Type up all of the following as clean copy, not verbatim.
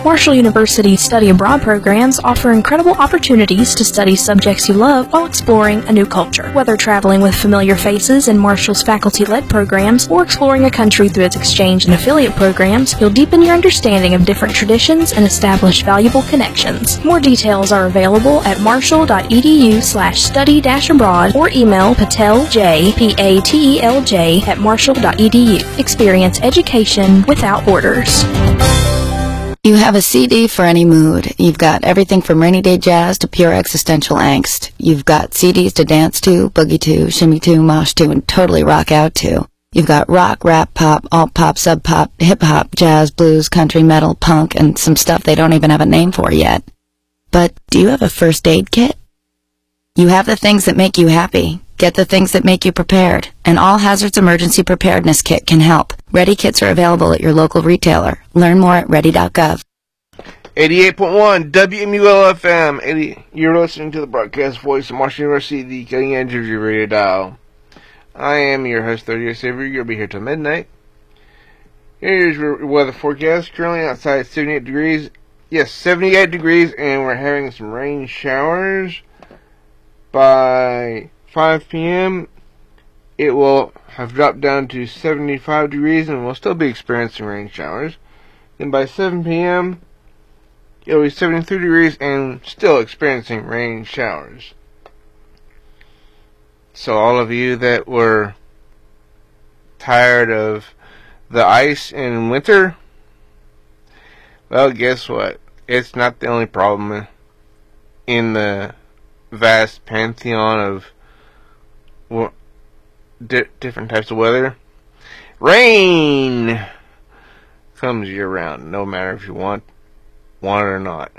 Marshall University's study abroad programs offer incredible opportunities to study subjects you love while exploring a new culture. Whether traveling with familiar faces in Marshall's faculty-led programs or exploring a country through its exchange and affiliate programs, you'll deepen your understanding of different traditions and establish valuable connections. More details are available at marshall.edu/study-abroad or email patelj, P-A-T-E-L-J, at marshall.edu. Experience education without borders. You have a CD for any mood. You've got everything from rainy day jazz to pure existential angst. You've got CDs to dance to, boogie to, shimmy to, mosh to, and totally rock out to. You've got rock, rap, pop, alt pop, sub pop, hip hop, jazz, blues, country, metal, punk, and some stuff they don't even have a name for yet. But do you have a first aid kit? You have the things that make you happy. Get the things that make you prepared. An All Hazards Emergency Preparedness Kit can help. Ready kits are available at your local retailer. Learn more at ready.gov. 88.1 WMUL-FM. You're listening to the broadcast voice of Marshall University, the cutting edge of your radio dial. I am your host, 30 Savior. You'll be here till midnight. Here's your weather forecast. Currently outside 78 degrees. Yes, 78 degrees, and we're having some rain showers. By 5 p.m., it will have dropped down to 75 degrees and we'll still be experiencing rain showers. Then by 7 p.m., it will be 73 degrees and still experiencing rain showers. So all of you that were tired of the ice in winter, well, guess what? It's not the only problem in the vast pantheon of different types of weather. Rain comes year round, no matter if you want it or not.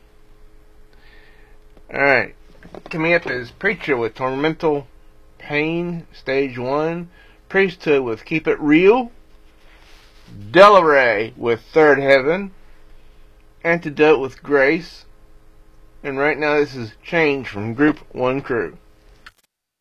Alright, coming up is Preacher with Tormental Pain, Stage 1. Priesthood with Keep It Real. Delaray with Third Heaven. Antidote with Grace. And right now this is Change from Group One Crew.